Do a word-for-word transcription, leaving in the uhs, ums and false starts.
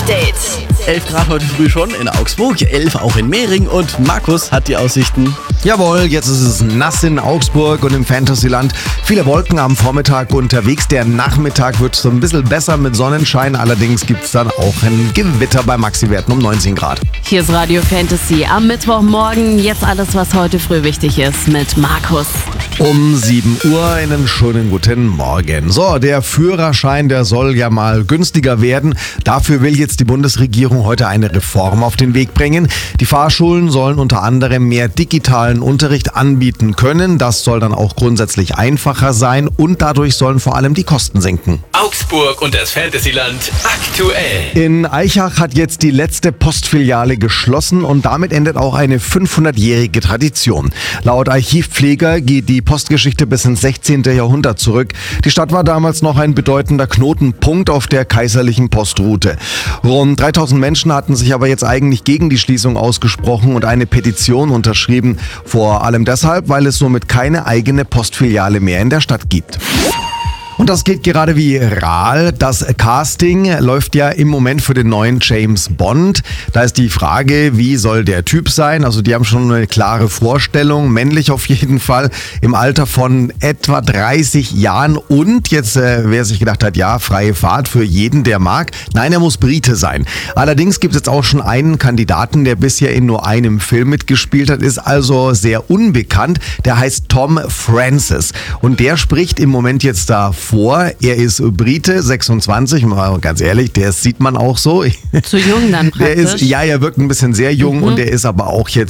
Update. elf Grad heute früh schon in Augsburg, elf auch in Mehring und Markus hat die Aussichten. Jawohl, jetzt ist es nass in Augsburg und im Fantasyland. Viele Wolken am Vormittag unterwegs. Der Nachmittag wird so ein bisschen besser mit Sonnenschein. Allerdings gibt es dann auch ein Gewitter bei Maxi-Werten um neunzehn Grad. Hier ist Radio Fantasy am Mittwochmorgen. Jetzt alles, was heute früh wichtig ist mit Markus. Um sieben Uhr einen schönen guten Morgen. So, der Führerschein, der soll ja mal günstiger werden. Dafür will jetzt die Bundesregierung heute eine Reform auf den Weg bringen. Die Fahrschulen sollen unter anderem mehr digitalen Unterricht anbieten können. Das soll dann auch grundsätzlich einfacher sein und dadurch sollen vor allem die Kosten sinken. Augsburg und das Fantasyland aktuell. In Aichach hat jetzt die letzte Postfiliale geschlossen und damit endet auch eine fünfhundertjährige Tradition. Laut Archivpfleger geht die Postgeschichte bis ins sechzehnten Jahrhundert zurück. Die Stadt war damals noch ein bedeutender Knotenpunkt auf der kaiserlichen Postroute. Rund dreitausend Menschen hatten sich aber jetzt eigentlich gegen die Schließung ausgesprochen und eine Petition unterschrieben. Vor allem deshalb, weil es somit keine eigene Postfiliale mehr in der Stadt gibt. Und das geht gerade viral. Das Casting läuft ja im Moment für den neuen James Bond. Da ist die Frage, wie soll der Typ sein? Also die haben schon eine klare Vorstellung, männlich auf jeden Fall, im Alter von etwa dreißig Jahren. Und jetzt, äh, wer sich gedacht hat, ja, freie Fahrt für jeden, der mag. Nein, er muss Brite sein. Allerdings gibt es jetzt auch schon einen Kandidaten, der bisher in nur einem Film mitgespielt hat, ist also sehr unbekannt. Der heißt Tom Francis. Und der spricht im Moment jetzt da vor. Er ist Brite, sechsundzwanzig, mal ganz ehrlich, der sieht man auch so. Zu jung dann praktisch? Der ist, ja, er wirkt ein bisschen sehr jung mhm. und er ist aber auch jetzt